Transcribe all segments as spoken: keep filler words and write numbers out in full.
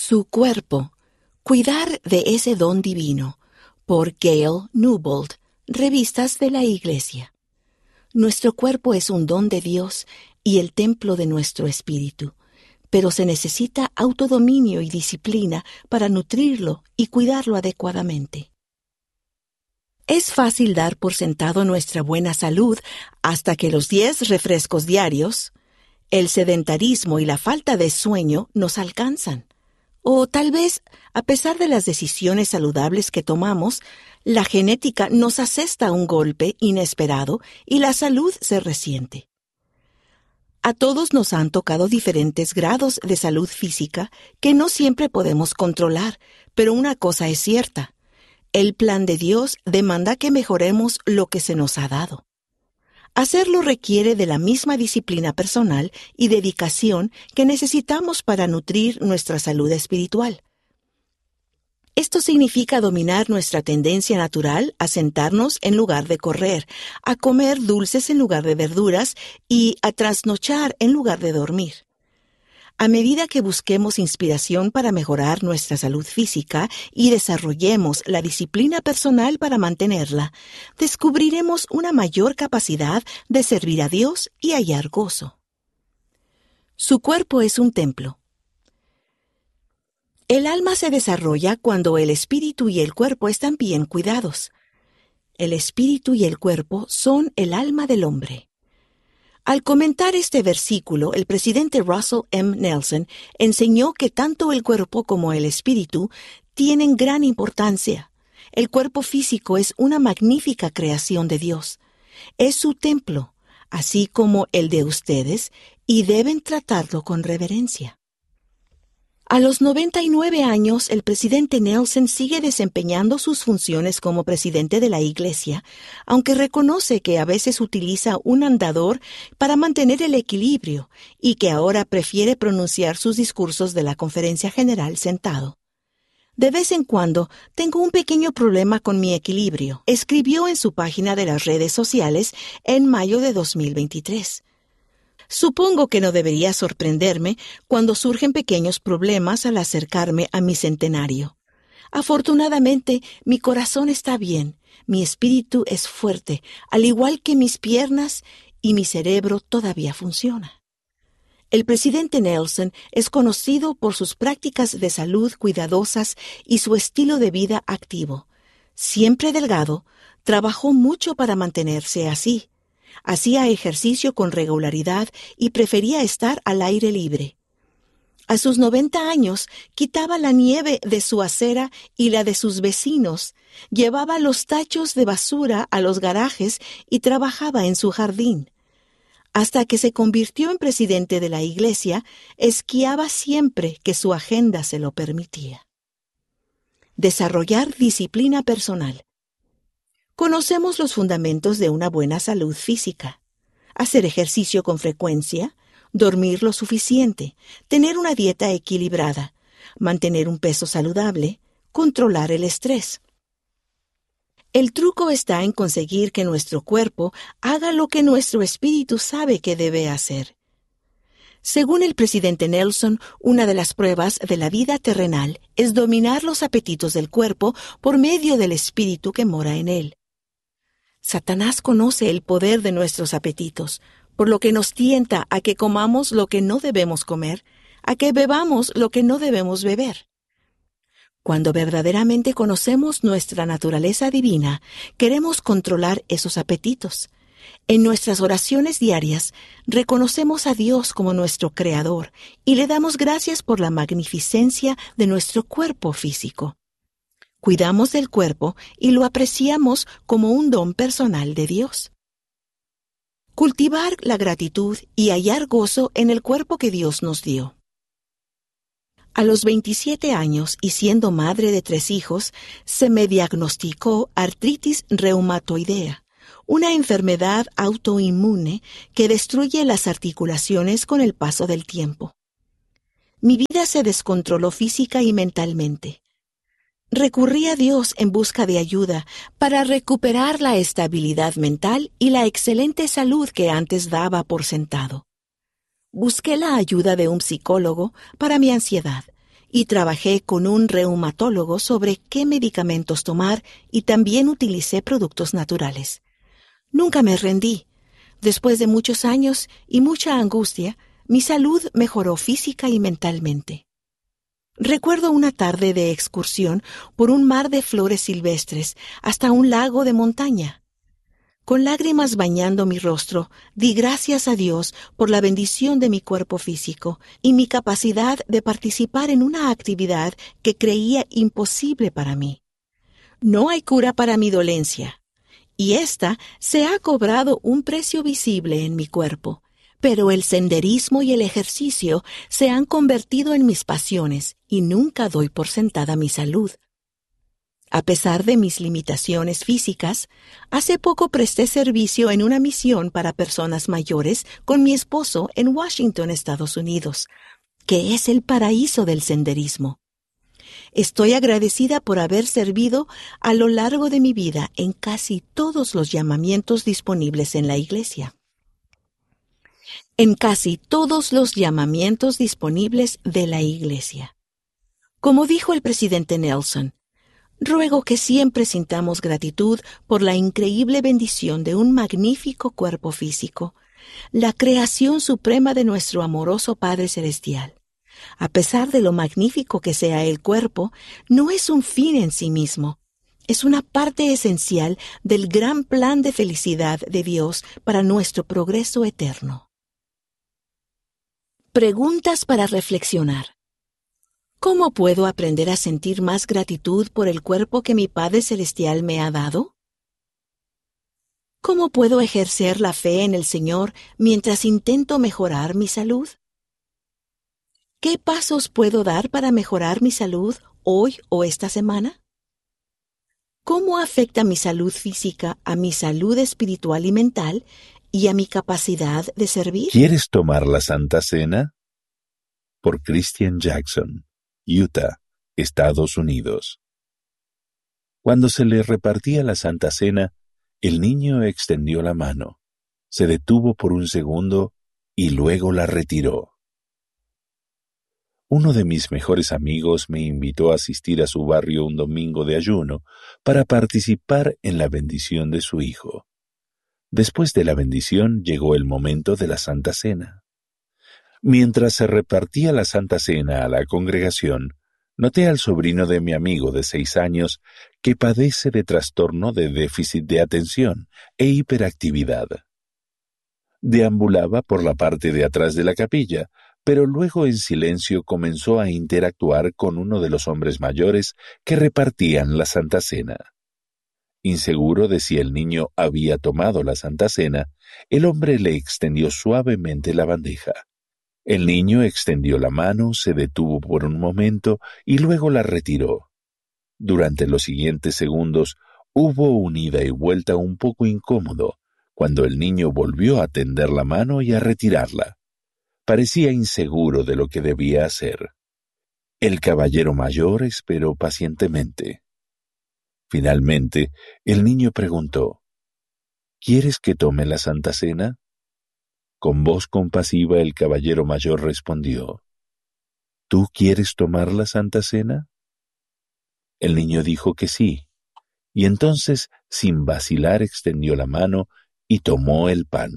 Su cuerpo. Cuidar de ese don divino. Por Gail Newbold, Revistas de la Iglesia. Nuestro cuerpo es un don de Dios y el templo de nuestro espíritu, pero se necesita autodominio y disciplina para nutrirlo y cuidarlo adecuadamente. Es fácil dar por sentado nuestra buena salud hasta que los diez refrescos diarios, el sedentarismo y la falta de sueño nos alcanzan. O tal vez, a pesar de las decisiones saludables que tomamos, la genética nos asesta un golpe inesperado y la salud se resiente. A todos nos han tocado diferentes grados de salud física que no siempre podemos controlar, pero una cosa es cierta: el plan de Dios demanda que mejoremos lo que se nos ha dado. Hacerlo requiere de la misma disciplina personal y dedicación que necesitamos para nutrir nuestra salud espiritual. Esto significa dominar nuestra tendencia natural a sentarnos en lugar de correr, a comer dulces en lugar de verduras y a trasnochar en lugar de dormir. A medida que busquemos inspiración para mejorar nuestra salud física y desarrollemos la disciplina personal para mantenerla, descubriremos una mayor capacidad de servir a Dios y hallar gozo. Su cuerpo es un templo. El alma se desarrolla cuando el espíritu y el cuerpo están bien cuidados. El espíritu y el cuerpo son el alma del hombre. Al comentar este versículo, el presidente Russell M. Nelson enseñó que tanto el cuerpo como el espíritu tienen gran importancia. El cuerpo físico es una magnífica creación de Dios. Es su templo, así como el de ustedes, y deben tratarlo con reverencia. A los noventa y nueve años, el presidente Nelson sigue desempeñando sus funciones como presidente de la Iglesia, aunque reconoce que a veces utiliza un andador para mantener el equilibrio y que ahora prefiere pronunciar sus discursos de la Conferencia General sentado. De vez en cuando tengo un pequeño problema con mi equilibrio, escribió en su página de las redes sociales en mayo de dos mil veintitrés. Supongo que no debería sorprenderme cuando surgen pequeños problemas al acercarme a mi centenario. Afortunadamente, mi corazón está bien, mi espíritu es fuerte, al igual que mis piernas, y mi cerebro todavía funciona. El presidente Nelson es conocido por sus prácticas de salud cuidadosas y su estilo de vida activo. Siempre delgado, trabajó mucho para mantenerse así. Hacía ejercicio con regularidad y prefería estar al aire libre. A sus noventa años, quitaba la nieve de su acera y la de sus vecinos, llevaba los tachos de basura a los garajes y trabajaba en su jardín. Hasta que se convirtió en presidente de la Iglesia, esquiaba siempre que su agenda se lo permitía. Desarrollar disciplina personal. Conocemos los fundamentos de una buena salud física: hacer ejercicio con frecuencia, dormir lo suficiente, tener una dieta equilibrada, mantener un peso saludable, controlar el estrés. El truco está en conseguir que nuestro cuerpo haga lo que nuestro espíritu sabe que debe hacer. Según el presidente Nelson, una de las pruebas de la vida terrenal es dominar los apetitos del cuerpo por medio del espíritu que mora en él. Satanás conoce el poder de nuestros apetitos, por lo que nos tienta a que comamos lo que no debemos comer, a que bebamos lo que no debemos beber. Cuando verdaderamente conocemos nuestra naturaleza divina, queremos controlar esos apetitos. En nuestras oraciones diarias, reconocemos a Dios como nuestro Creador y le damos gracias por la magnificencia de nuestro cuerpo físico. Cuidamos del cuerpo y lo apreciamos como un don personal de Dios. Cultivar la gratitud y hallar gozo en el cuerpo que Dios nos dio. A los veintisiete años y siendo madre de tres hijos, se me diagnosticó artritis reumatoidea, una enfermedad autoinmune que destruye las articulaciones con el paso del tiempo. Mi vida se descontroló física y mentalmente. Recurrí a Dios en busca de ayuda para recuperar la estabilidad mental y la excelente salud que antes daba por sentado. Busqué la ayuda de un psicólogo para mi ansiedad y trabajé con un reumatólogo sobre qué medicamentos tomar y también utilicé productos naturales. Nunca me rendí. Después de muchos años y mucha angustia, mi salud mejoró física y mentalmente. Recuerdo una tarde de excursión por un mar de flores silvestres hasta un lago de montaña. Con lágrimas bañando mi rostro, di gracias a Dios por la bendición de mi cuerpo físico y mi capacidad de participar en una actividad que creía imposible para mí. No hay cura para mi dolencia, y ésta se ha cobrado un precio visible en mi cuerpo, pero el senderismo y el ejercicio se han convertido en mis pasiones y nunca doy por sentada mi salud. A pesar de mis limitaciones físicas, hace poco presté servicio en una misión para personas mayores con mi esposo en Washington, Estados Unidos, que es el paraíso del senderismo. Estoy agradecida por haber servido a lo largo de mi vida en casi todos los llamamientos disponibles en la Iglesia. En casi todos los llamamientos disponibles de la Iglesia. Como dijo el presidente Nelson, ruego que siempre sintamos gratitud por la increíble bendición de un magnífico cuerpo físico, la creación suprema de nuestro amoroso Padre Celestial. A pesar de lo magnífico que sea el cuerpo, no es un fin en sí mismo. Es una parte esencial del gran plan de felicidad de Dios para nuestro progreso eterno. Preguntas para reflexionar. ¿Cómo puedo aprender a sentir más gratitud por el cuerpo que mi Padre Celestial me ha dado? ¿Cómo puedo ejercer la fe en el Señor mientras intento mejorar mi salud? ¿Qué pasos puedo dar para mejorar mi salud hoy o esta semana? ¿Cómo afecta mi salud física a mi salud espiritual y mental y a mi capacidad de servir? ¿Quieres tomar la Santa Cena? Por Christian Jackson, Utah, Estados Unidos. Cuando se le repartía la Santa Cena, el niño extendió la mano, se detuvo por un segundo y luego la retiró. Uno de mis mejores amigos me invitó a asistir a su barrio un domingo de ayuno para participar en la bendición de su hijo. Después de la bendición llegó el momento de la Santa Cena. Mientras se repartía la Santa Cena a la congregación, noté al sobrino de mi amigo de seis años que padece de trastorno de déficit de atención e hiperactividad. Deambulaba por la parte de atrás de la capilla, pero luego en silencio comenzó a interactuar con uno de los hombres mayores que repartían la Santa Cena. Inseguro de si el niño había tomado la Santa Cena, el hombre le extendió suavemente la bandeja. El niño extendió la mano, se detuvo por un momento y luego la retiró. Durante los siguientes segundos hubo un ida y vuelta un poco incómodo, cuando el niño volvió a tender la mano y a retirarla. Parecía inseguro de lo que debía hacer. El caballero mayor esperó pacientemente. Finalmente, el niño preguntó, ¿quieres que tome la Santa Cena? Con voz compasiva el caballero mayor respondió, ¿tú quieres tomar la Santa Cena? El niño dijo que sí, y entonces, sin vacilar, extendió la mano y tomó el pan.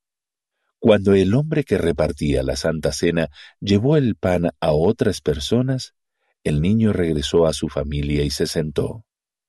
Cuando el hombre que repartía la Santa Cena llevó el pan a otras personas, el niño regresó a su familia y se sentó.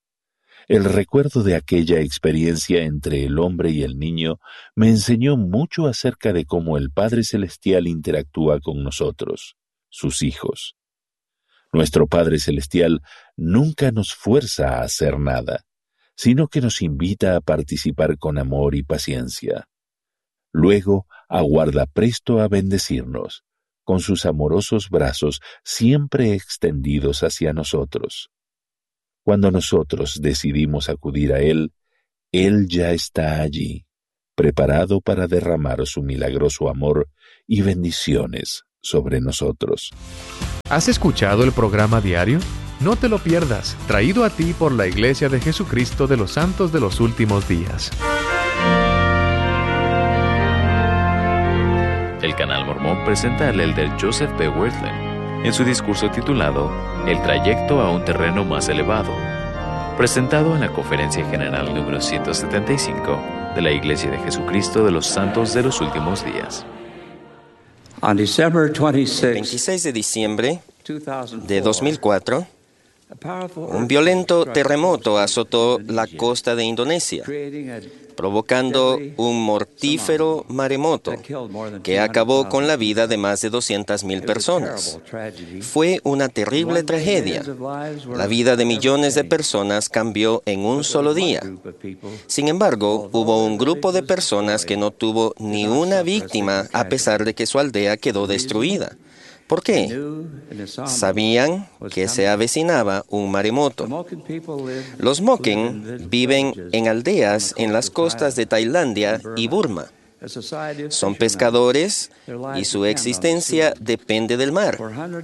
El recuerdo de aquella experiencia entre el hombre y el niño me enseñó mucho acerca de cómo el Padre Celestial interactúa con nosotros, sus hijos. Nuestro Padre Celestial nunca nos fuerza a hacer nada, sino que nos invita a participar con amor y paciencia. Luego aguarda presto a bendecirnos, con sus amorosos brazos siempre extendidos hacia nosotros. Cuando nosotros decidimos acudir a Él, Él ya está allí, preparado para derramar su milagroso amor y bendiciones sobre nosotros. ¿Has escuchado el programa diario? No te lo pierdas, traído a ti por la Iglesia de Jesucristo de los Santos de los Últimos Días. El Canal Mormón presenta al elder Joseph P. Wirthlin en su discurso titulado El trayecto a un terreno más elevado, presentado en la Conferencia General número ciento setenta y cinco de la Iglesia de Jesucristo de los Santos de los Últimos Días. veintiséis de diciembre de dos mil cuatro, un violento terremoto azotó la costa de Indonesia, provocando un mortífero maremoto que acabó con la vida de más de doscientas mil personas. Fue una terrible tragedia. La vida de millones de personas cambió en un solo día. Sin embargo, hubo un grupo de personas que no tuvo ni una víctima a pesar de que su aldea quedó destruida. ¿Por qué? Sabían que se avecinaba un maremoto. Los Moken viven en aldeas en las costas de Tailandia y Burma. Son pescadores y su existencia depende del mar.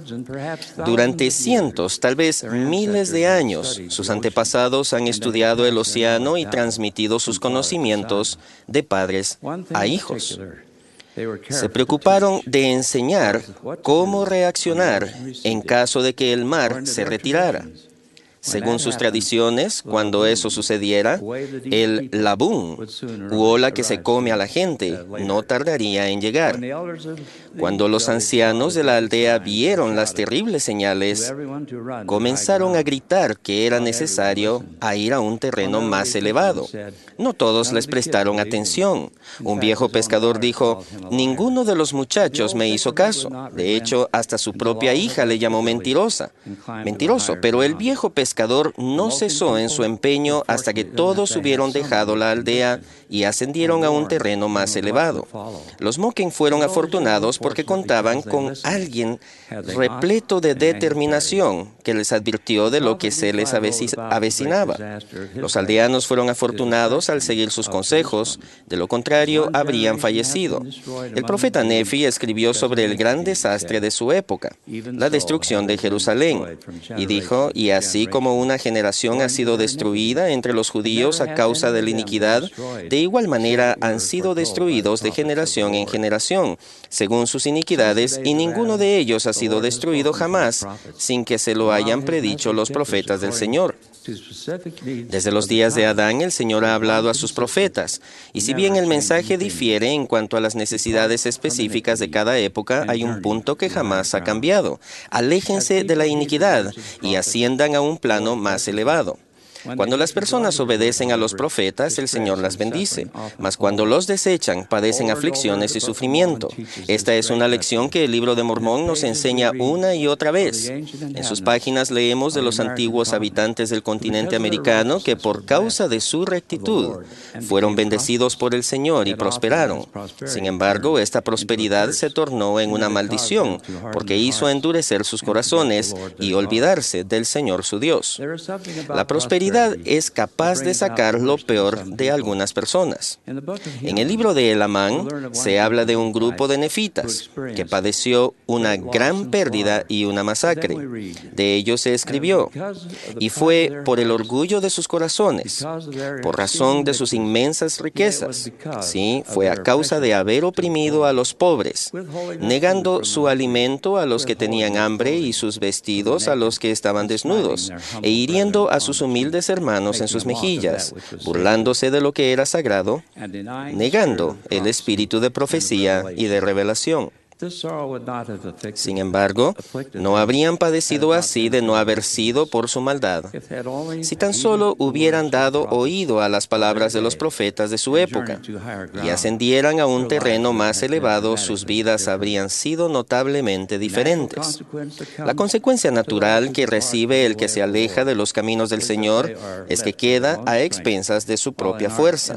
Durante cientos, tal vez miles de años, sus antepasados han estudiado el océano y transmitido sus conocimientos de padres a hijos. Se preocuparon de enseñar cómo reaccionar en caso de que el mar se retirara. Según sus tradiciones, cuando eso sucediera, el labún, u ola que se come a la gente, no tardaría en llegar. Cuando los ancianos de la aldea vieron las terribles señales, comenzaron a gritar que era necesario ir a un terreno más elevado. No todos les prestaron atención. Un viejo pescador dijo, «Ninguno de los muchachos me hizo caso. De hecho, hasta su propia hija le llamó mentirosa. Mentiroso, pero el viejo pescador pescador no cesó en su empeño hasta que todos hubieron dejado la aldea y ascendieron a un terreno más elevado. Los Moken fueron afortunados porque contaban con alguien repleto de determinación que les advirtió de lo que se les avecinaba. Los aldeanos fueron afortunados al seguir sus consejos, de lo contrario habrían fallecido. El profeta Nefi escribió sobre el gran desastre de su época, la destrucción de Jerusalén, y dijo, y así como una generación ha sido destruida entre los judíos a causa de la iniquidad, de igual manera han sido destruidos de generación en generación, según sus iniquidades, y ninguno de ellos ha sido destruido jamás, sin que se lo hayan predicho los profetas del Señor. Desde los días de Adán, el Señor ha hablado a sus profetas, y si bien el mensaje difiere en cuanto a las necesidades específicas de cada época, hay un punto que jamás ha cambiado. Aléjense de la iniquidad y asciendan a un plano más elevado. Cuando las personas obedecen a los profetas, el Señor las bendice, mas cuando los desechan, padecen aflicciones y sufrimiento. Esta es una lección que el Libro de Mormón nos enseña una y otra vez. En sus páginas leemos de los antiguos habitantes del continente americano que por causa de su rectitud fueron bendecidos por el Señor y prosperaron. Sin embargo, esta prosperidad se tornó en una maldición, porque hizo endurecer sus corazones y olvidarse del Señor su Dios. La prosperidad es capaz de sacar lo peor de algunas personas. En el libro de Elamán se habla de un grupo de nefitas que padeció una gran pérdida y una masacre. De ellos se escribió, y fue por el orgullo de sus corazones, por razón de sus inmensas riquezas. Sí, fue a causa de haber oprimido a los pobres, negando su alimento a los que tenían hambre y sus vestidos a los que estaban desnudos, e hiriendo a sus humildes hermanos en sus mejillas, burlándose de lo que era sagrado, negando el espíritu de profecía y de revelación. Sin embargo, no habrían padecido así de no haber sido por su maldad. Si tan solo hubieran dado oído a las palabras de los profetas de su época y ascendieran a un terreno más elevado, sus vidas habrían sido notablemente diferentes. La consecuencia natural que recibe el que se aleja de los caminos del Señor es que queda a expensas de su propia fuerza.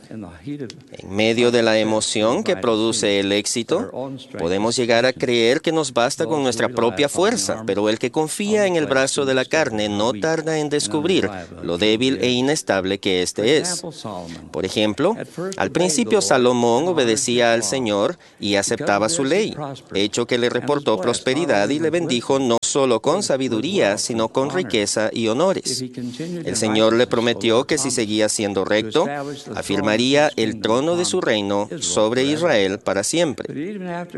En medio de la emoción que produce el éxito, podemos llegar a creer que nos basta con nuestra propia fuerza, pero el que confía en el brazo de la carne no tarda en descubrir lo débil e inestable que éste es. Por ejemplo, al principio Salomón obedecía al Señor y aceptaba su ley, hecho que le reportó prosperidad y le bendijo no solo con sabiduría, sino con riqueza y honores. El Señor le prometió que si seguía siendo recto, afirmaría sentaría el trono de su reino sobre Israel para siempre.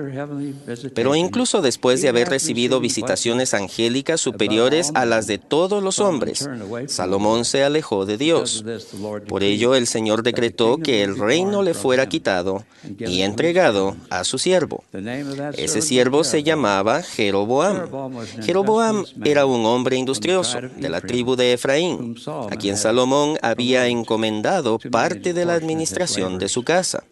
Pero incluso después de haber recibido visitaciones angélicas superiores a las de todos los hombres, Salomón se alejó de Dios. Por ello, el Señor decretó que el reino le fuera quitado y entregado a su siervo. Ese siervo se llamaba Jeroboam. Jeroboam era un hombre industrioso de la tribu de Efraín, a quien Salomón había encomendado parte de la administración de su casa.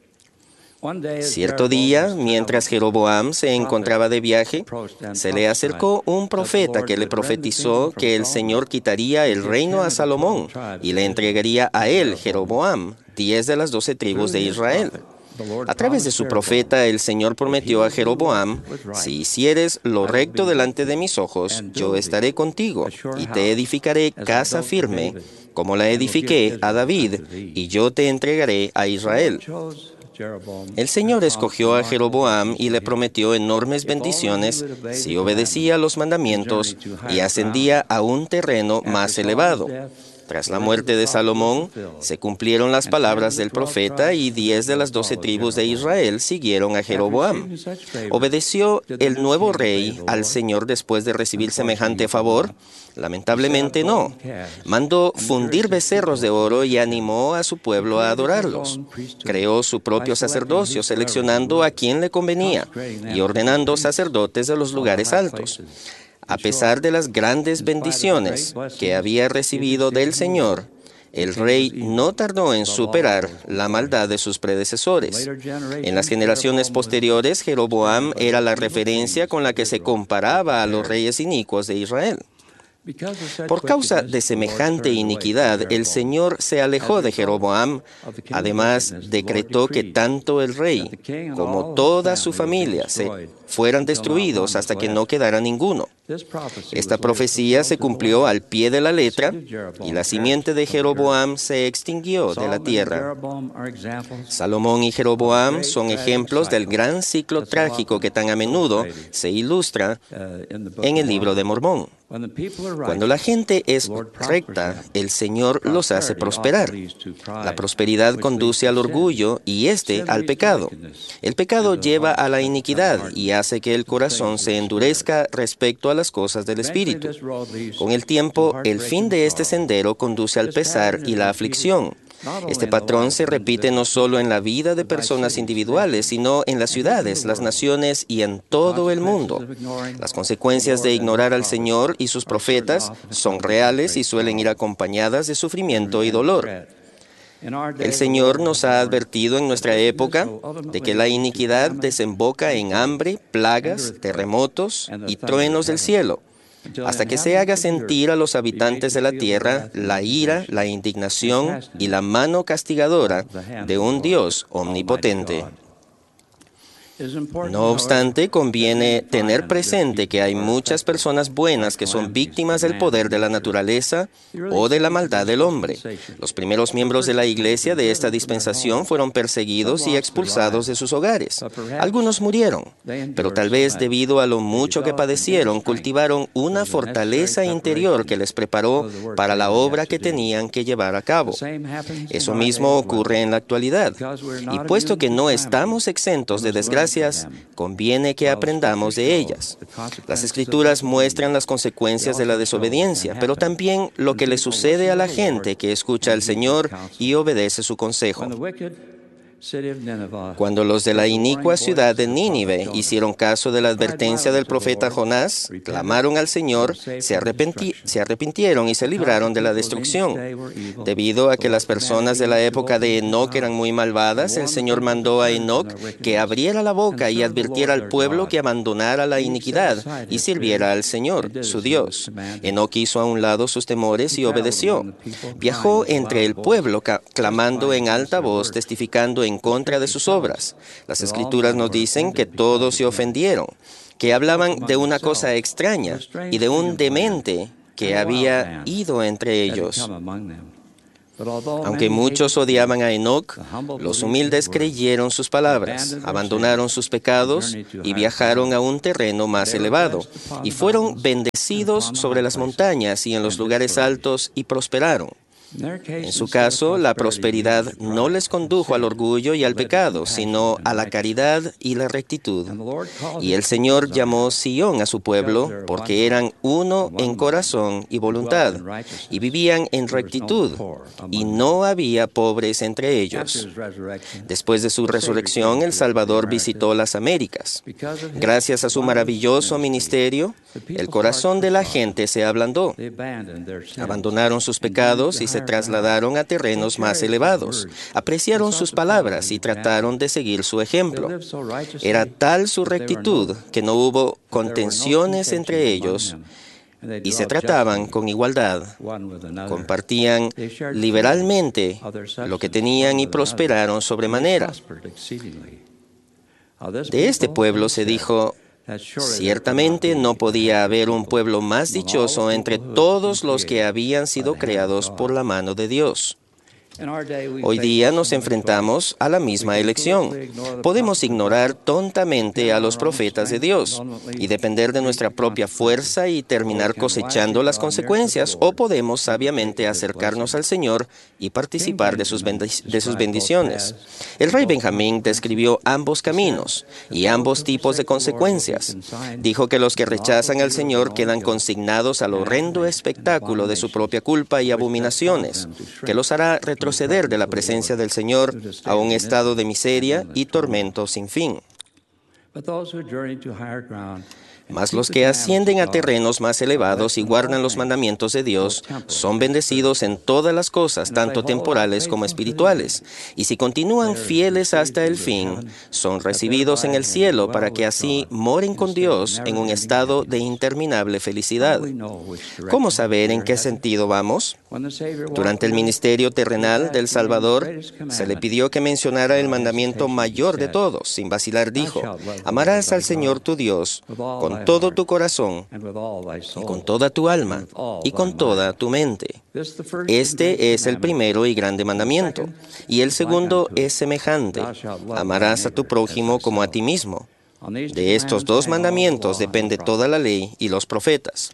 Cierto día, mientras Jeroboam se encontraba de viaje, se le acercó un profeta que le profetizó que el Señor quitaría el reino a Salomón y le entregaría a él, Jeroboam, diez de las doce tribus de Israel. A través de su profeta, el Señor prometió a Jeroboam: si hicieres lo recto delante de mis ojos, yo estaré contigo y te edificaré casa firme, como la edifiqué a David, y yo te entregaré a Israel. El Señor escogió a Jeroboam y le prometió enormes bendiciones si obedecía los mandamientos y ascendía a un terreno más elevado. Tras la muerte de Salomón, se cumplieron las palabras del profeta y diez de las doce tribus de Israel siguieron a Jeroboam. ¿Obedeció el nuevo rey al Señor después de recibir semejante favor? Lamentablemente no. Mandó fundir becerros de oro y animó a su pueblo a adorarlos. Creó su propio sacerdocio, seleccionando a quien le convenía y ordenando sacerdotes de los lugares altos. A pesar de las grandes bendiciones que había recibido del Señor, el rey no tardó en superar la maldad de sus predecesores. En las generaciones posteriores, Jeroboam era la referencia con la que se comparaba a los reyes inicuos de Israel. Por causa de semejante iniquidad, el Señor se alejó de Jeroboam. Además, decretó que tanto el rey como toda su familia se fueran destruidos hasta que no quedara ninguno. Esta profecía se cumplió al pie de la letra y la simiente de Jeroboam se extinguió de la tierra. Salomón y Jeroboam son ejemplos del gran ciclo trágico que tan a menudo se ilustra en el libro de Mormón. Cuando la gente es recta, el Señor los hace prosperar. La prosperidad conduce al orgullo y éste al pecado. El pecado lleva a la iniquidad y hace que el corazón se endurezca respecto a las cosas del Espíritu. Con el tiempo, el fin de este sendero conduce al pesar y la aflicción. Este patrón se repite no solo en la vida de personas individuales, sino en las ciudades, las naciones y en todo el mundo. Las consecuencias de ignorar al Señor y sus profetas son reales y suelen ir acompañadas de sufrimiento y dolor. El Señor nos ha advertido en nuestra época de que la iniquidad desemboca en hambre, plagas, terremotos y truenos del cielo, hasta que se haga sentir a los habitantes de la tierra la ira, la indignación y la mano castigadora de un Dios omnipotente. No obstante, conviene tener presente que hay muchas personas buenas que son víctimas del poder de la naturaleza o de la maldad del hombre. Los primeros miembros de la iglesia de esta dispensación fueron perseguidos y expulsados de sus hogares. Algunos murieron, pero tal vez debido a lo mucho que padecieron, cultivaron una fortaleza interior que les preparó para la obra que tenían que llevar a cabo. Eso mismo ocurre en la actualidad. Y puesto que no estamos exentos de desgracia, conviene que aprendamos de ellas. Las Escrituras muestran las consecuencias de la desobediencia, pero también lo que le sucede a la gente que escucha al Señor y obedece su consejo. Cuando los de la inicua ciudad de Nínive hicieron caso de la advertencia del profeta Jonás, clamaron al Señor, se, arrepenti- se arrepintieron y se libraron de la destrucción. Debido a que las personas de la época de Enoc eran muy malvadas, el Señor mandó a Enoc que abriera la boca y advirtiera al pueblo que abandonara la iniquidad y sirviera al Señor, su Dios. Enoc hizo a un lado sus temores y obedeció. Viajó entre el pueblo clamando en alta voz, testificando en en contra de sus obras. Las Escrituras nos dicen que todos se ofendieron, que hablaban de una cosa extraña y de un demente que había ido entre ellos. Aunque muchos odiaban a Enoc, los humildes creyeron sus palabras, abandonaron sus pecados y viajaron a un terreno más elevado, y fueron bendecidos sobre las montañas y en los lugares altos y prosperaron. En su caso, la prosperidad no les condujo al orgullo y al pecado, sino a la caridad y la rectitud. Y el Señor llamó Sión a su pueblo porque eran uno en corazón y voluntad, y vivían en rectitud, y no había pobres entre ellos. Después de su resurrección, el Salvador visitó las Américas. Gracias a su maravilloso ministerio, el corazón de la gente se ablandó. Abandonaron sus pecados y se trasladaron a terrenos más elevados. Apreciaron sus palabras y trataron de seguir su ejemplo. Era tal su rectitud que no hubo contenciones entre ellos y se trataban con igualdad. Compartían liberalmente lo que tenían y prosperaron sobremanera. De este pueblo se dijo: ciertamente no podía haber un pueblo más dichoso entre todos los que habían sido creados por la mano de Dios. Hoy día nos enfrentamos a la misma elección. Podemos ignorar tontamente a los profetas de Dios y depender de nuestra propia fuerza y terminar cosechando las consecuencias, o podemos sabiamente acercarnos al Señor y participar de sus, bendic- de sus bendiciones. El rey Benjamín describió ambos caminos y ambos tipos de consecuencias. Dijo que los que rechazan al Señor quedan consignados al horrendo espectáculo de su propia culpa y abominaciones, que los hará retroceder de la presencia del Señor a un estado de miseria y tormento sin fin. Mas los que ascienden a terrenos más elevados y guardan los mandamientos de Dios son bendecidos en todas las cosas, tanto temporales como espirituales. Y si continúan fieles hasta el fin, son recibidos en el cielo para que así moren con Dios en un estado de interminable felicidad. ¿Cómo saber en qué sentido vamos? Durante el ministerio terrenal del Salvador, se le pidió que mencionara el mandamiento mayor de todos. Sin vacilar dijo: amarás al Señor tu Dios con todo tu corazón, y con toda tu alma, y con toda tu mente. Este es el primero y grande mandamiento. Y el segundo es semejante: amarás a tu prójimo como a ti mismo. De estos dos mandamientos depende toda la ley y los profetas.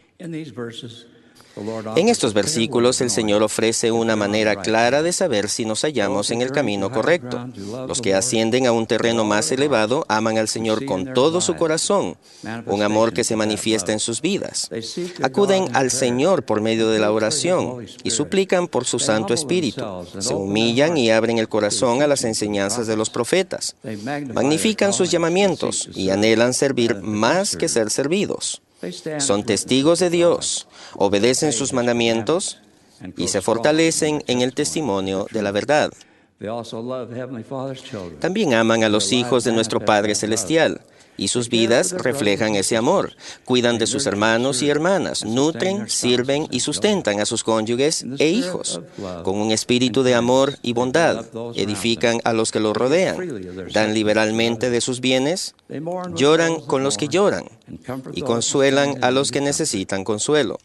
En estos versículos el Señor ofrece una manera clara de saber si nos hallamos en el camino correcto. Los que ascienden a un terreno más elevado aman al Señor con todo su corazón, un amor que se manifiesta en sus vidas. Acuden al Señor por medio de la oración y suplican por su Santo Espíritu. Se humillan y abren el corazón a las enseñanzas de los profetas. Magnifican sus llamamientos y anhelan servir más que ser servidos. Son testigos de Dios, obedecen sus mandamientos y se fortalecen en el testimonio de la verdad. También aman a los hijos de nuestro Padre Celestial, y sus vidas reflejan ese amor. Cuidan de sus hermanos y hermanas, nutren, sirven y sustentan a sus cónyuges e hijos. Con un espíritu de amor y bondad, edifican a los que los rodean, dan liberalmente de sus bienes, lloran con los que lloran y consuelan a los que necesitan consuelo.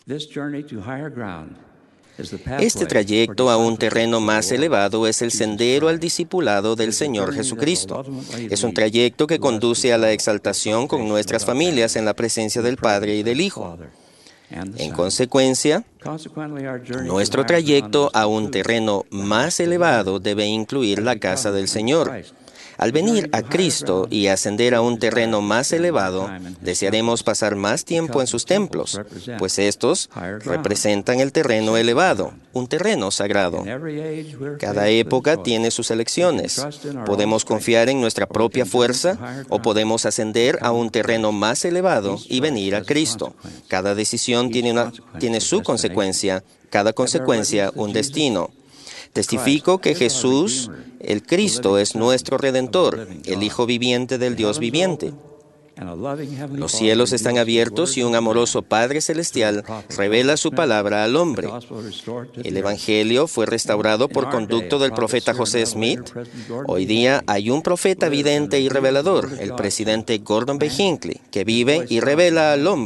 Este trayecto a un terreno más elevado es el sendero al discipulado del Señor Jesucristo. Es un trayecto que conduce a la exaltación con nuestras familias en la presencia del Padre y del Hijo. En consecuencia, nuestro trayecto a un terreno más elevado debe incluir la casa del Señor. Al venir a Cristo y ascender a un terreno más elevado, desearemos pasar más tiempo en sus templos, pues estos representan el terreno elevado, un terreno sagrado. Cada época tiene sus elecciones. Podemos confiar en nuestra propia fuerza o podemos ascender a un terreno más elevado y venir a Cristo. Cada decisión tiene, una, tiene su consecuencia, cada consecuencia un destino. Testifico que Jesús, el Cristo, es nuestro Redentor, el Hijo viviente del Dios viviente. Los cielos están abiertos y un amoroso Padre Celestial revela su palabra al hombre. El Evangelio fue restaurado por conducto del profeta José Smith. Hoy día hay un profeta vidente y revelador, el presidente Gordon B. Hinckley, que vive y revela al hombre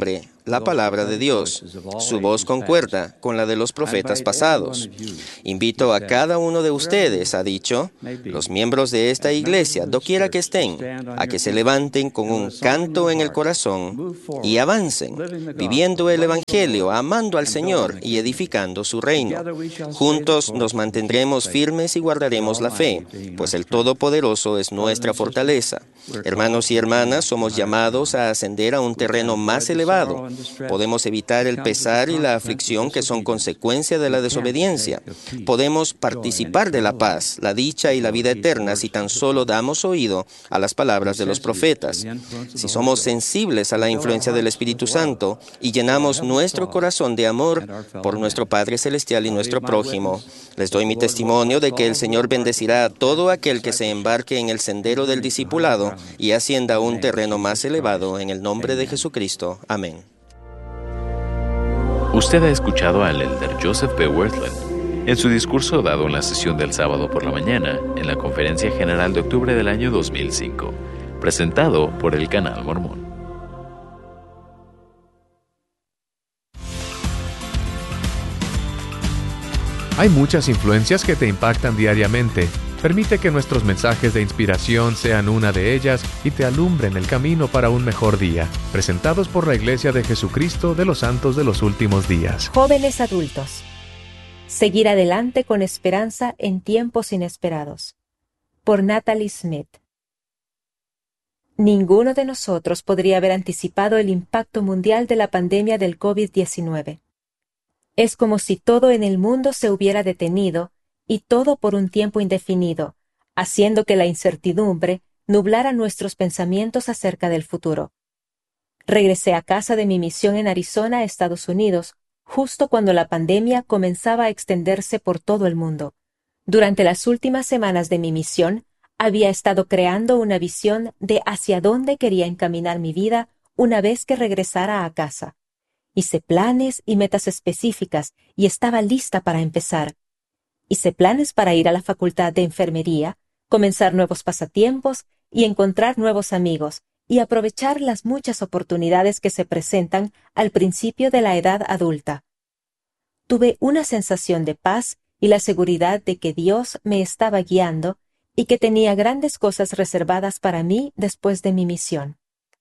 la palabra de Dios. Su voz concuerda con la de los profetas pasados. Invito a cada uno de ustedes, ha dicho, los miembros de esta iglesia, doquiera que estén, a que se levanten con un canto en el corazón y avancen, viviendo el Evangelio, amando al Señor y edificando su reino. Juntos nos mantendremos firmes y guardaremos la fe, pues el Todopoderoso es nuestra fortaleza. Hermanos y hermanas, somos llamados a ascender a un terreno más elevado. Podemos evitar el pesar y la aflicción que son consecuencia de la desobediencia. Podemos participar de la paz, la dicha y la vida eterna si tan solo damos oído a las palabras de los profetas. Si somos sensibles a la influencia del Espíritu Santo y llenamos nuestro corazón de amor por nuestro Padre Celestial y nuestro prójimo, les doy mi testimonio de que el Señor bendecirá a todo aquel que se embarque en el sendero del discipulado y ascienda a un terreno más elevado en el nombre de Jesucristo. Amén. Usted ha escuchado al elder Joseph B. Wirthlin en su discurso dado en la sesión del sábado por la mañana en la Conferencia General de octubre del año dos mil cinco, presentado por el Canal Mormón. Hay muchas influencias que te impactan diariamente. Permite que nuestros mensajes de inspiración sean una de ellas y te alumbren el camino para un mejor día. Presentados por la Iglesia de Jesucristo de los Santos de los Últimos Días. Jóvenes adultos. Seguir adelante con esperanza en tiempos inesperados. Por Natalie Smith. Ninguno de nosotros podría haber anticipado el impacto mundial de la pandemia del COVID diecinueve. Es como si todo en el mundo se hubiera detenido, y todo por un tiempo indefinido, haciendo que la incertidumbre nublara nuestros pensamientos acerca del futuro. Regresé a casa de mi misión en Arizona, Estados Unidos, justo cuando la pandemia comenzaba a extenderse por todo el mundo. Durante las últimas semanas de mi misión, había estado creando una visión de hacia dónde quería encaminar mi vida una vez que regresara a casa. Hice planes y metas específicas y estaba lista para empezar. Hice planes para ir a la facultad de enfermería, comenzar nuevos pasatiempos y encontrar nuevos amigos, y aprovechar las muchas oportunidades que se presentan al principio de la edad adulta. Tuve una sensación de paz y la seguridad de que Dios me estaba guiando y que tenía grandes cosas reservadas para mí después de mi misión.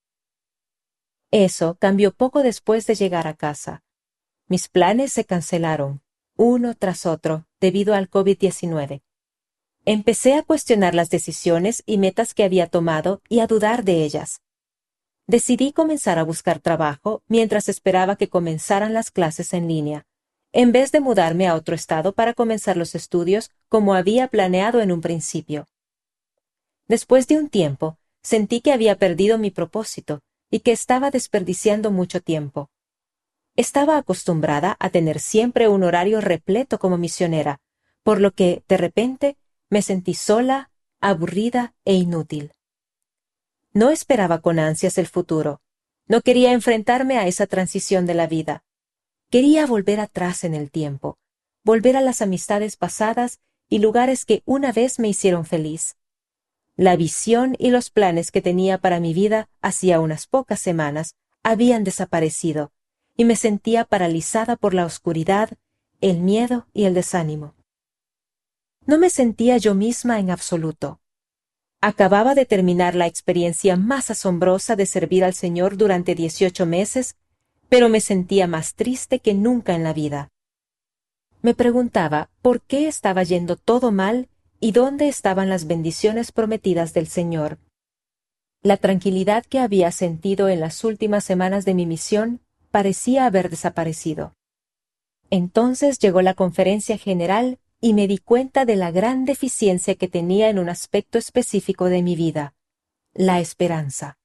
Eso cambió poco después de llegar a casa. Mis planes se cancelaron, uno tras otro, debido al COVID diecinueve. Empecé a cuestionar las decisiones y metas que había tomado y a dudar de ellas. Decidí comenzar a buscar trabajo mientras esperaba que comenzaran las clases en línea, en vez de mudarme a otro estado para comenzar los estudios como había planeado en un principio. Después de un tiempo, sentí que había perdido mi propósito y que estaba desperdiciando mucho tiempo. Estaba acostumbrada a tener siempre un horario repleto como misionera, por lo que, de repente, me sentí sola, aburrida e inútil. No esperaba con ansias el futuro. No quería enfrentarme a esa transición de la vida. Quería volver atrás en el tiempo, volver a las amistades pasadas y lugares que una vez me hicieron feliz. La visión y los planes que tenía para mi vida hacía unas pocas semanas habían desaparecido, y me sentía paralizada por la oscuridad, el miedo y el desánimo. No me sentía yo misma en absoluto. Acababa de terminar la experiencia más asombrosa de servir al Señor durante dieciocho meses, pero me sentía más triste que nunca en la vida. Me preguntaba por qué estaba yendo todo mal y dónde estaban las bendiciones prometidas del Señor. La tranquilidad que había sentido en las últimas semanas de mi misión parecía haber desaparecido. Entonces llegó la conferencia general y me di cuenta de la gran deficiencia que tenía en un aspecto específico de mi vida, la esperanza.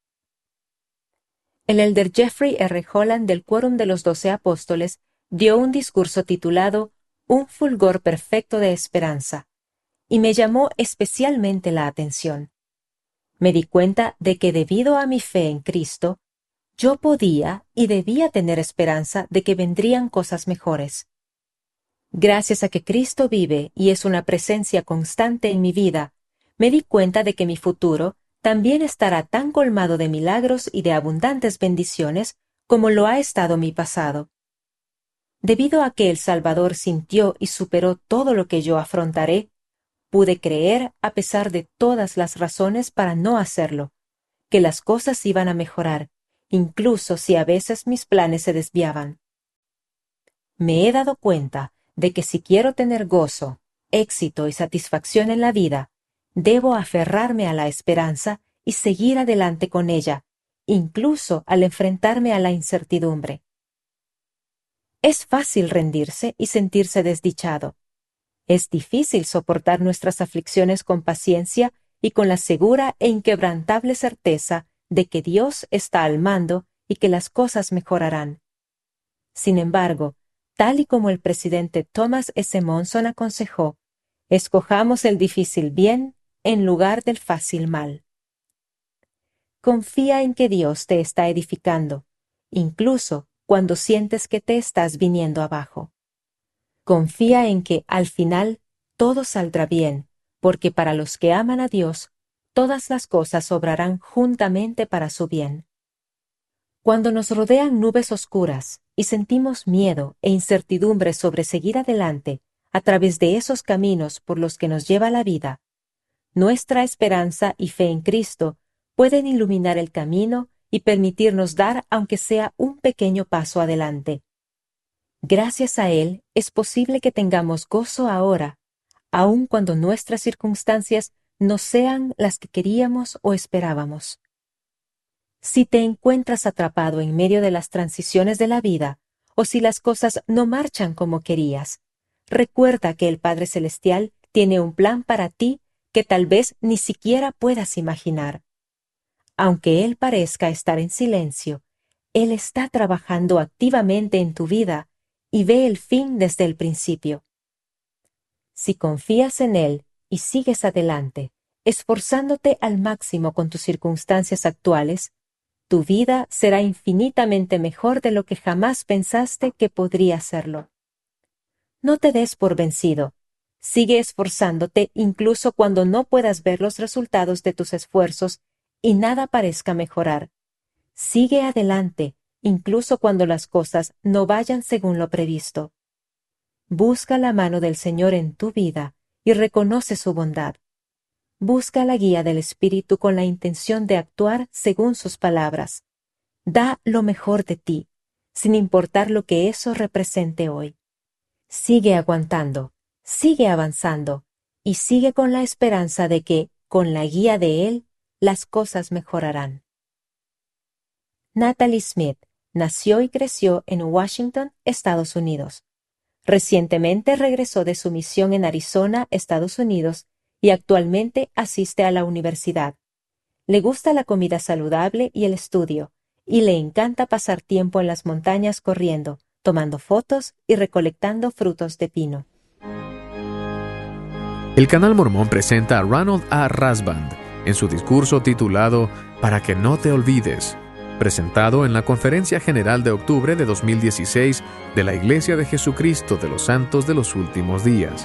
El elder Jeffrey R. Holland del Quórum de los Doce Apóstoles dio un discurso titulado Un fulgor perfecto de esperanza, y me llamó especialmente la atención. Me di cuenta de que debido a mi fe en Cristo, yo podía y debía tener esperanza de que vendrían cosas mejores. Gracias a que Cristo vive y es una presencia constante en mi vida, me di cuenta de que mi futuro también estará tan colmado de milagros y de abundantes bendiciones como lo ha estado mi pasado. Debido a que el Salvador sintió y superó todo lo que yo afrontaré, pude creer, a pesar de todas las razones para no hacerlo, que las cosas iban a mejorar, incluso si a veces mis planes se desviaban. Me he dado cuenta de que si quiero tener gozo, éxito y satisfacción en la vida, debo aferrarme a la esperanza y seguir adelante con ella, incluso al enfrentarme a la incertidumbre. Es fácil rendirse y sentirse desdichado. Es difícil soportar nuestras aflicciones con paciencia y con la segura e inquebrantable certeza de que Dios está al mando y que las cosas mejorarán. Sin embargo, tal y como el presidente Thomas S. Monson aconsejó, escojamos el difícil bien en lugar del fácil mal. Confía en que Dios te está edificando, incluso cuando sientes que te estás viniendo abajo. Confía en que, al final, todo saldrá bien, porque para los que aman a Dios, todas las cosas obrarán juntamente para su bien. Cuando nos rodean nubes oscuras y sentimos miedo e incertidumbre sobre seguir adelante a través de esos caminos por los que nos lleva la vida, nuestra esperanza y fe en Cristo pueden iluminar el camino y permitirnos dar aunque sea un pequeño paso adelante. Gracias a Él es posible que tengamos gozo ahora, aun cuando nuestras circunstancias no sean las que queríamos o esperábamos. Si te encuentras atrapado en medio de las transiciones de la vida, o si las cosas no marchan como querías, recuerda que el Padre Celestial tiene un plan para ti que tal vez ni siquiera puedas imaginar. Aunque Él parezca estar en silencio, Él está trabajando activamente en tu vida y ve el fin desde el principio. Si confías en Él y sigues adelante, esforzándote al máximo con tus circunstancias actuales, tu vida será infinitamente mejor de lo que jamás pensaste que podría serlo. No te des por vencido. Sigue esforzándote incluso cuando no puedas ver los resultados de tus esfuerzos y nada parezca mejorar. Sigue adelante, incluso cuando las cosas no vayan según lo previsto. Busca la mano del Señor en tu vida y reconoce su bondad. Busca la guía del Espíritu con la intención de actuar según sus palabras. Da lo mejor de ti, sin importar lo que eso represente hoy. Sigue aguantando, sigue avanzando y sigue con la esperanza de que, con la guía de Él, las cosas mejorarán. Natalie Smith nació y creció en Washington, Estados Unidos. Recientemente regresó de su misión en Arizona, Estados Unidos, y actualmente asiste a la universidad. Le gusta la comida saludable y el estudio, y le encanta pasar tiempo en las montañas corriendo, tomando fotos y recolectando frutos de pino. El Canal Mormón presenta a Ronald A. Rasband en su discurso titulado Para que no te olvides, presentado en la Conferencia General de octubre de dos mil dieciséis de la Iglesia de Jesucristo de los Santos de los Últimos Días.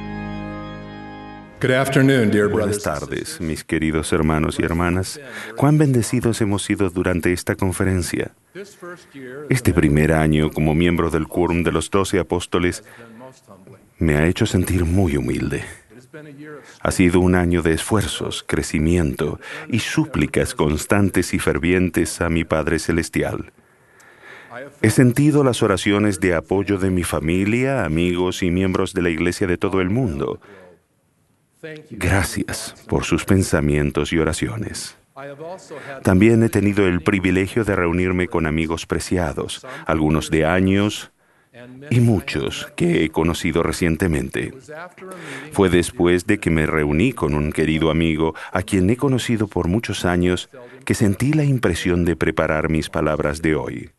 Buenas tardes, mis queridos hermanos y hermanas. Cuán bendecidos hemos sido durante esta conferencia. Este primer año como miembro del Quórum de los Doce Apóstoles me ha hecho sentir muy humilde. Ha sido un año de esfuerzos, crecimiento y súplicas constantes y fervientes a mi Padre Celestial. He sentido las oraciones de apoyo de mi familia, amigos y miembros de la Iglesia de todo el mundo. Gracias por sus pensamientos y oraciones. También he tenido el privilegio de reunirme con amigos preciados, algunos de años y muchos que he conocido recientemente. Fue después de que me reuní con un querido amigo a quien he conocido por muchos años que sentí la impresión de preparar mis palabras de hoy.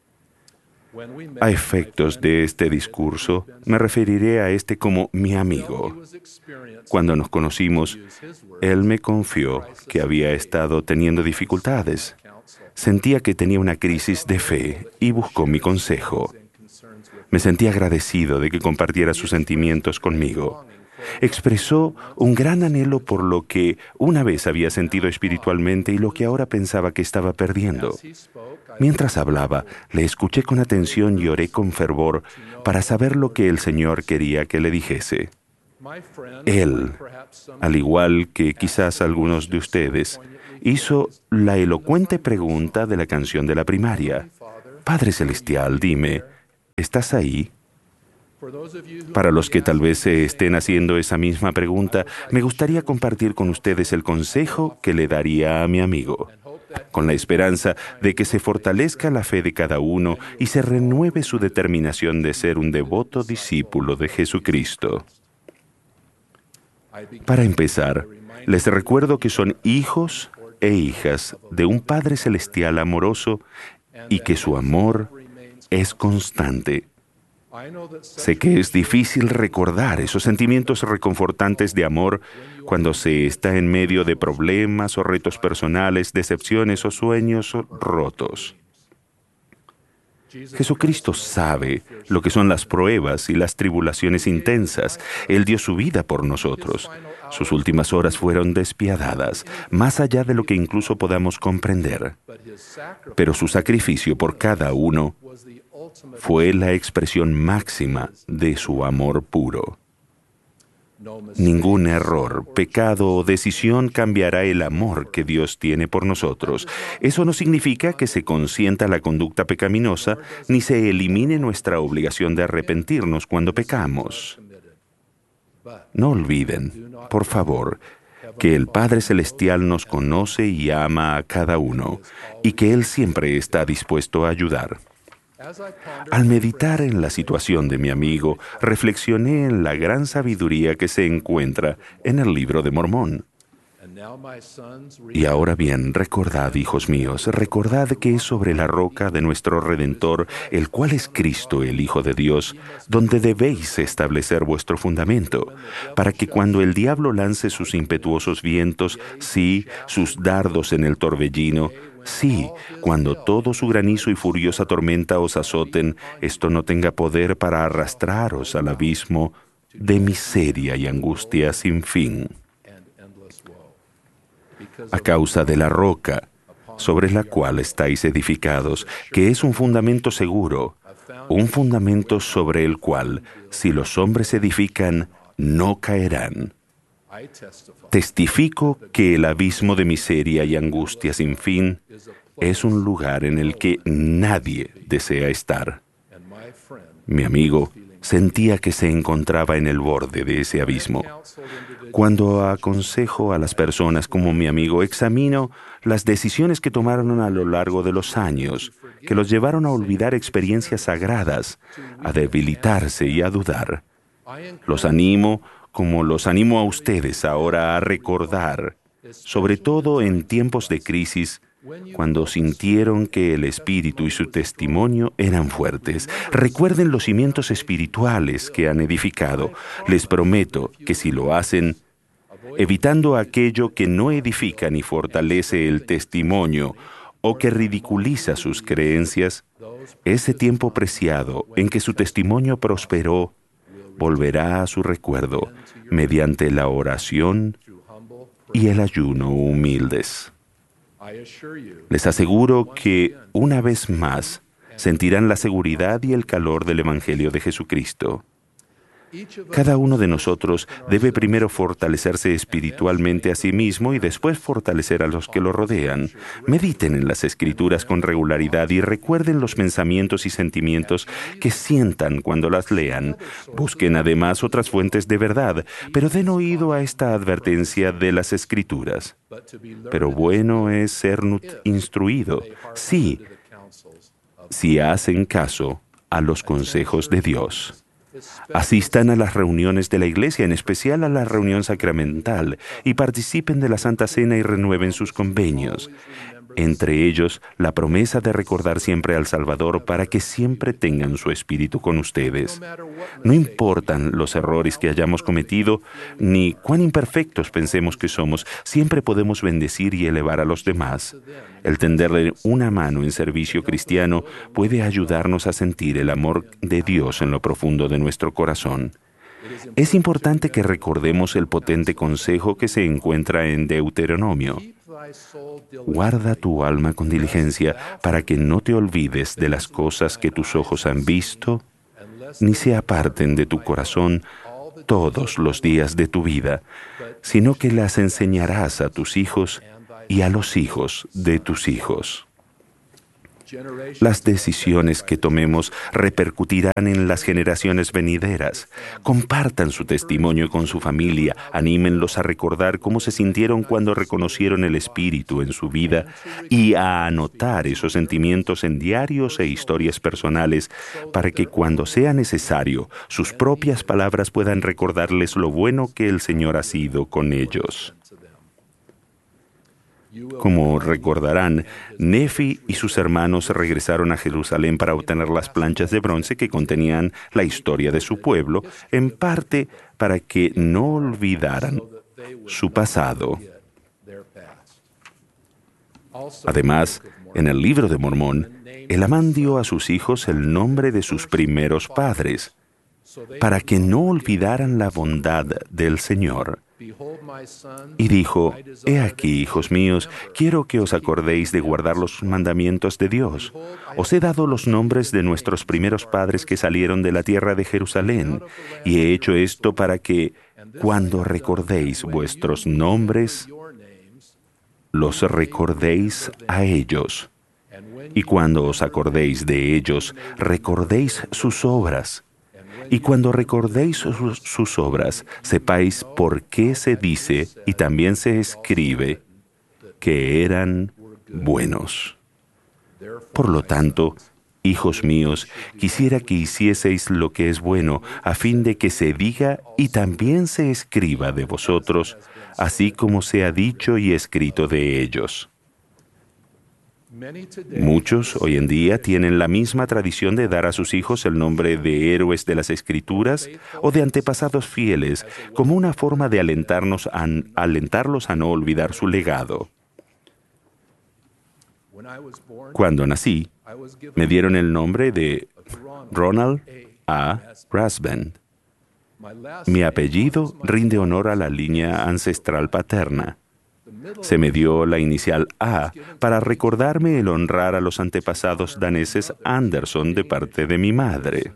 A efectos de este discurso, me referiré a este como mi amigo. Cuando nos conocimos, él me confió que había estado teniendo dificultades. Sentía que tenía una crisis de fe y buscó mi consejo. Me sentí agradecido de que compartiera sus sentimientos conmigo. Expresó un gran anhelo por lo que una vez había sentido espiritualmente y lo que ahora pensaba que estaba perdiendo. Mientras hablaba, le escuché con atención y oré con fervor para saber lo que el Señor quería que le dijese. Él, al igual que quizás algunos de ustedes, hizo la elocuente pregunta de la canción de la primaria. Padre Celestial, dime, ¿estás ahí? Para los que tal vez se estén haciendo esa misma pregunta, me gustaría compartir con ustedes el consejo que le daría a mi amigo, con la esperanza de que se fortalezca la fe de cada uno y se renueve su determinación de ser un devoto discípulo de Jesucristo. Para empezar, les recuerdo que son hijos e hijas de un Padre Celestial amoroso y que su amor es constante. Sé que es difícil recordar esos sentimientos reconfortantes de amor cuando se está en medio de problemas o retos personales, decepciones o sueños rotos. Jesucristo sabe lo que son las pruebas y las tribulaciones intensas. Él dio su vida por nosotros. Sus últimas horas fueron despiadadas, más allá de lo que incluso podamos comprender. Pero su sacrificio por cada uno fue la expresión máxima de su amor puro. Ningún error, pecado o decisión cambiará el amor que Dios tiene por nosotros. Eso no significa que se consienta la conducta pecaminosa ni se elimine nuestra obligación de arrepentirnos cuando pecamos. No olviden, por favor, que el Padre Celestial nos conoce y ama a cada uno, y que Él siempre está dispuesto a ayudar. Al meditar en la situación de mi amigo, reflexioné en la gran sabiduría que se encuentra en el Libro de Mormón. Y ahora bien, recordad, hijos míos, recordad que es sobre la roca de nuestro Redentor, el cual es Cristo, el Hijo de Dios, donde debéis establecer vuestro fundamento, para que cuando el diablo lance sus impetuosos vientos, sí, sus dardos en el torbellino, sí, cuando todo su granizo y furiosa tormenta os azoten, esto no tenga poder para arrastraros al abismo de miseria y angustia sin fin. A causa de la roca sobre la cual estáis edificados, que es un fundamento seguro, un fundamento sobre el cual, si los hombres edifican, no caerán. Testifico que el abismo de miseria y angustia sin fin es un lugar en el que nadie desea estar. Mi amigo sentía que se encontraba en el borde de ese abismo. Cuando aconsejo a las personas como mi amigo, examino las decisiones que tomaron a lo largo de los años, que los llevaron a olvidar experiencias sagradas, a debilitarse y a dudar. Los animo, como los animo a ustedes ahora a recordar, sobre todo en tiempos de crisis, cuando sintieron que el Espíritu y su testimonio eran fuertes. Recuerden los cimientos espirituales que han edificado. Les prometo que si lo hacen, evitando aquello que no edifica ni fortalece el testimonio o que ridiculiza sus creencias, ese tiempo preciado en que su testimonio prosperó volverá a su recuerdo mediante la oración y el ayuno humildes. Les aseguro que, una vez más, sentirán la seguridad y el calor del Evangelio de Jesucristo. Cada uno de nosotros debe primero fortalecerse espiritualmente a sí mismo y después fortalecer a los que lo rodean. Mediten en las Escrituras con regularidad y recuerden los pensamientos y sentimientos que sientan cuando las lean. Busquen además otras fuentes de verdad, pero den oído a esta advertencia de las Escrituras. Pero bueno es ser instruido, sí, si hacen caso a los consejos de Dios. Asistan a las reuniones de la Iglesia, en especial a la reunión sacramental, y participen de la Santa Cena y renueven sus convenios. Entre ellos, la promesa de recordar siempre al Salvador para que siempre tengan su espíritu con ustedes. No importan los errores que hayamos cometido, ni cuán imperfectos pensemos que somos, siempre podemos bendecir y elevar a los demás. El tenderle una mano en servicio cristiano puede ayudarnos a sentir el amor de Dios en lo profundo de nuestro corazón. Es importante que recordemos el potente consejo que se encuentra en Deuteronomio. Guarda tu alma con diligencia para que no te olvides de las cosas que tus ojos han visto, ni se aparten de tu corazón todos los días de tu vida, sino que las enseñarás a tus hijos y a los hijos de tus hijos. Las decisiones que tomemos repercutirán en las generaciones venideras. Compartan su testimonio con su familia, anímenlos a recordar cómo se sintieron cuando reconocieron el Espíritu en su vida y a anotar esos sentimientos en diarios e historias personales para que cuando sea necesario, sus propias palabras puedan recordarles lo bueno que el Señor ha sido con ellos. Como recordarán, Nefi y sus hermanos regresaron a Jerusalén para obtener las planchas de bronce que contenían la historia de su pueblo, en parte para que no olvidaran su pasado. Además, en el Libro de Mormón, Elamán dio a sus hijos el nombre de sus primeros padres, para que no olvidaran la bondad del Señor. Y dijo, «He aquí, hijos míos, quiero que os acordéis de guardar los mandamientos de Dios. Os he dado los nombres de nuestros primeros padres que salieron de la tierra de Jerusalén, y he hecho esto para que, cuando recordéis vuestros nombres, los recordéis a ellos. Y cuando os acordéis de ellos, recordéis sus obras. Y cuando recordéis sus, sus obras, sepáis por qué se dice y también se escribe que eran buenos. Por lo tanto, hijos míos, quisiera que hicieseis lo que es bueno, a fin de que se diga y también se escriba de vosotros, así como se ha dicho y escrito de ellos». Muchos hoy en día tienen la misma tradición de dar a sus hijos el nombre de héroes de las Escrituras o de antepasados fieles, como una forma de alentarnos a, alentarlos a no olvidar su legado. Cuando nací, me dieron el nombre de Ronald A. Rasband. Mi apellido rinde honor a la línea ancestral paterna. Se me dio la inicial A para recordarme el honrar a los antepasados daneses Anderson de parte de mi madre.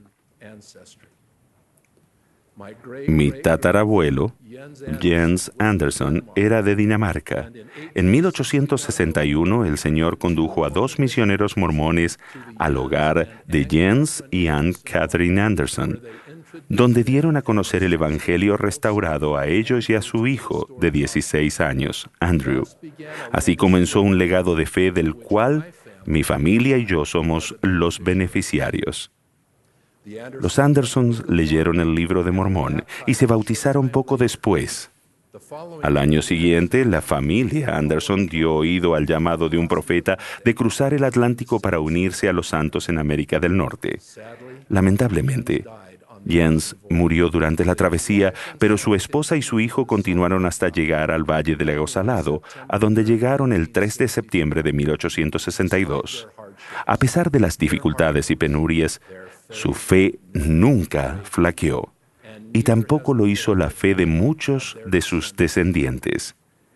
Mi tatarabuelo, Jens Anderson, era de Dinamarca. En mil ochocientos sesenta y uno, el Señor condujo a dos misioneros mormones al hogar de Jens y Ann Catherine Anderson, donde dieron a conocer el Evangelio restaurado a ellos y a su hijo de dieciséis años, Andrew. Así comenzó un legado de fe del cual mi familia y yo somos los beneficiarios. Los Andersons leyeron el Libro de Mormón y se bautizaron poco después. Al año siguiente, la familia Anderson dio oído al llamado de un profeta de cruzar el Atlántico para unirse a los santos en América del Norte. Lamentablemente, Jens murió durante la travesía, pero su esposa y su hijo continuaron hasta llegar al Valle del Lago Salado, a donde llegaron el tres de septiembre de mil ochocientos sesenta y dos. A pesar de las dificultades y penurias, su fe nunca flaqueó, y tampoco lo hizo la fe de muchos de sus descendientes.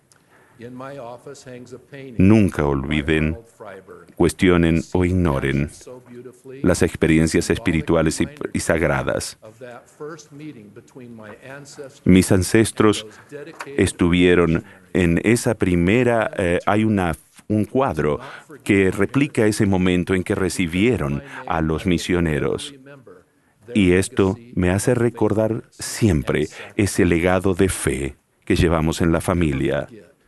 Nunca olviden, cuestionen o ignoren las experiencias espirituales y, y sagradas. Mis ancestros estuvieron en esa primera, eh, hay una, un cuadro que replica ese momento en que recibieron a los misioneros. Y esto me hace recordar siempre ese legado de fe que llevamos en la familia.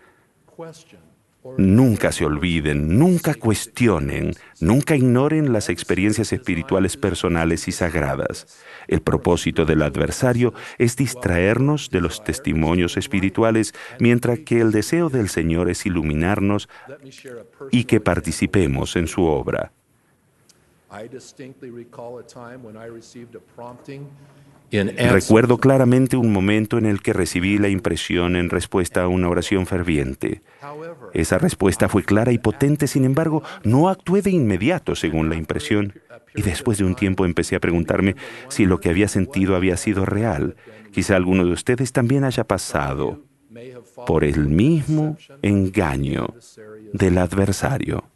Nunca se olviden, nunca cuestionen, nunca ignoren las experiencias espirituales personales y sagradas. El propósito del adversario es distraernos de los testimonios espirituales, mientras que el deseo del Señor es iluminarnos y que participemos en su obra. Recuerdo claramente un momento en el que recibí la impresión en respuesta a una oración ferviente. Esa respuesta fue clara y potente, sin embargo, no actué de inmediato según la impresión, y después de un tiempo empecé a preguntarme si lo que había sentido había sido real. Quizá alguno de ustedes también haya pasado por el mismo engaño del adversario.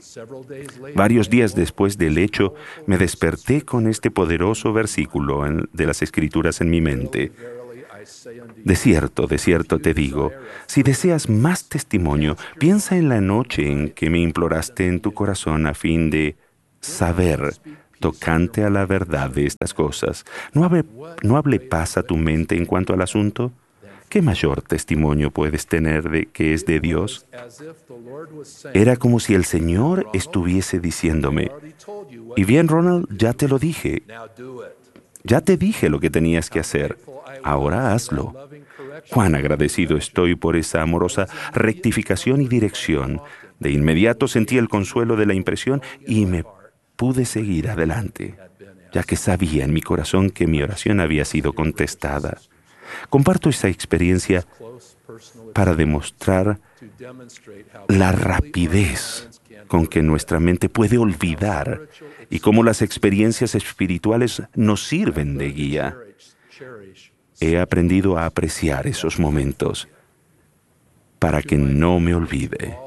Varios días después del hecho, me desperté con este poderoso versículo en, de las Escrituras en mi mente. De cierto, de cierto te digo, si deseas más testimonio, piensa en la noche en que me imploraste en tu corazón a fin de saber tocante a la verdad de estas cosas. ¿No hable, no hable paz a tu mente en cuanto al asunto? ¿Qué mayor testimonio puedes tener de que es de Dios? Era como si el Señor estuviese diciéndome, y bien, Ronald, ya te lo dije. Ya te dije lo que tenías que hacer. Ahora hazlo. Cuán agradecido estoy por esa amorosa rectificación y dirección. De inmediato sentí el consuelo de la impresión y me pude seguir adelante, ya que sabía en mi corazón que mi oración había sido contestada. Comparto esa experiencia para demostrar la rapidez con que nuestra mente puede olvidar y cómo las experiencias espirituales nos sirven de guía. He aprendido a apreciar esos momentos para que no me olvide.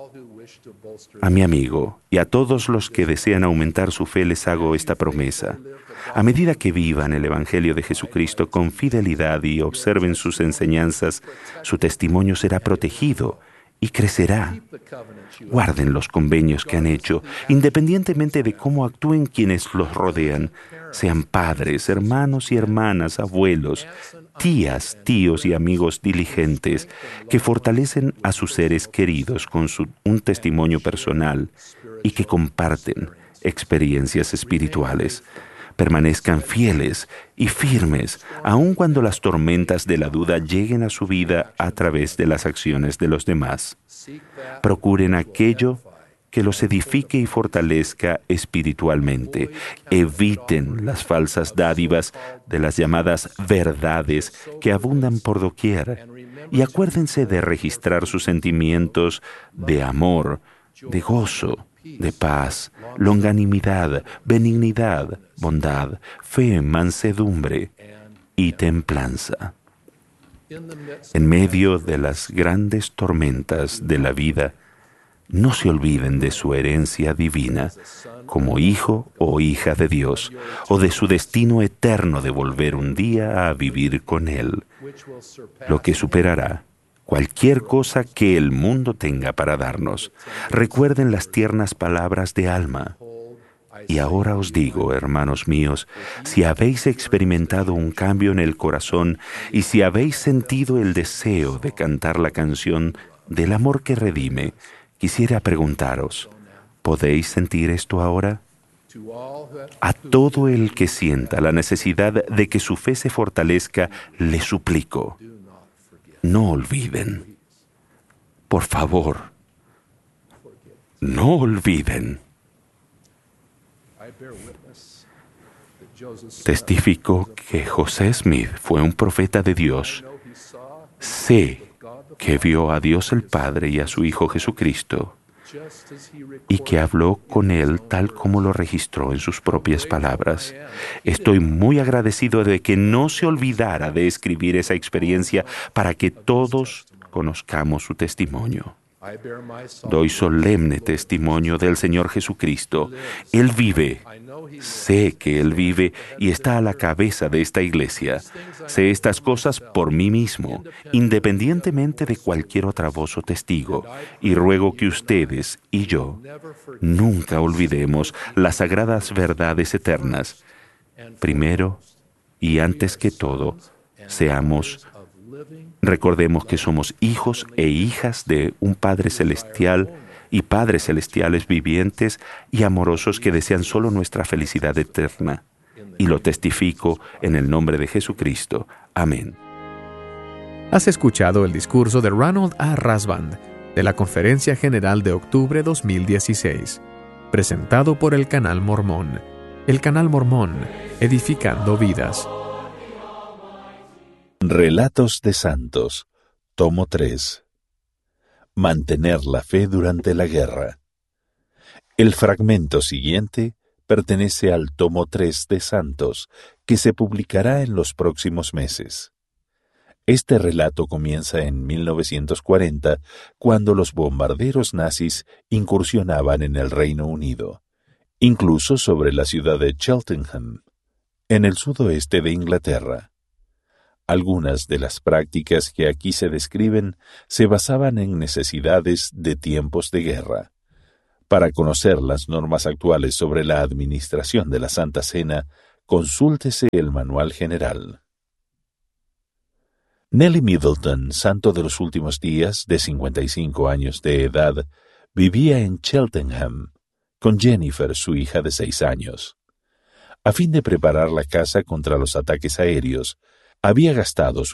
A mi amigo y a todos los que desean aumentar su fe les hago esta promesa. A medida que vivan el Evangelio de Jesucristo con fidelidad y observen sus enseñanzas, su testimonio será protegido y crecerá. Guarden los convenios que han hecho, independientemente de cómo actúen quienes los rodean, sean padres, hermanos y hermanas, abuelos, tías, tíos y amigos diligentes que fortalecen a sus seres queridos con su, un testimonio personal y que comparten experiencias espirituales. Permanezcan fieles y firmes, aun cuando las tormentas de la duda lleguen a su vida a través de las acciones de los demás. Procuren aquello que los edifique y fortalezca espiritualmente. Eviten las falsas dádivas de las llamadas verdades que abundan por doquier. Y acuérdense de registrar sus sentimientos de amor, de gozo, de paz, longanimidad, benignidad, bondad, fe, mansedumbre y templanza. En medio de las grandes tormentas de la vida, no se olviden de su herencia divina como hijo o hija de Dios, o de su destino eterno de volver un día a vivir con Él, lo que superará cualquier cosa que el mundo tenga para darnos. Recuerden las tiernas palabras de Alma. Y ahora os digo, hermanos míos, si habéis experimentado un cambio en el corazón y si habéis sentido el deseo de cantar la canción del amor que redime, quisiera preguntaros, ¿podéis sentir esto ahora? A todo el que sienta la necesidad de que su fe se fortalezca, le suplico, no olviden. Por favor, no olviden. Testifico que José Smith fue un profeta de Dios. Sé que vio a Dios el Padre y a su Hijo Jesucristo, y que habló con Él tal como lo registró en sus propias palabras. Estoy muy agradecido de que no se olvidara de escribir esa experiencia para que todos conozcamos su testimonio. Doy solemne testimonio del Señor Jesucristo. Él vive. Sé que Él vive y está a la cabeza de esta iglesia. Sé estas cosas por mí mismo, independientemente de cualquier otra voz o testigo, y ruego que ustedes y yo nunca olvidemos las sagradas verdades eternas. Primero y antes que todo, seamos Recordemos que somos hijos e hijas de un Padre Celestial y Padres Celestiales vivientes y amorosos que desean solo nuestra felicidad eterna. Y lo testifico en el nombre de Jesucristo. Amén. Has escuchado el discurso de Ronald A. Rasband de la Conferencia General de Octubre dos mil dieciséis, presentado por el Canal Mormón. El Canal Mormón, edificando vidas. Relatos de Santos, tomo tres. Mantener la fe durante la guerra. El fragmento siguiente pertenece al tomo tres de Santos, que se publicará en los próximos meses. Este relato comienza en mil novecientos cuarenta, cuando los bombarderos nazis incursionaban en el Reino Unido, incluso sobre la ciudad de Cheltenham, en el sudoeste de Inglaterra. Algunas de las prácticas que aquí se describen se basaban en necesidades de tiempos de guerra. Para conocer las normas actuales sobre la administración de la Santa Cena, consúltese el Manual General. Nellie Middleton, santo de los últimos días, de cincuenta y cinco años de edad, vivía en Cheltenham con Jennifer, su hija de seis años. A fin de preparar la casa contra los ataques aéreos, había gastado su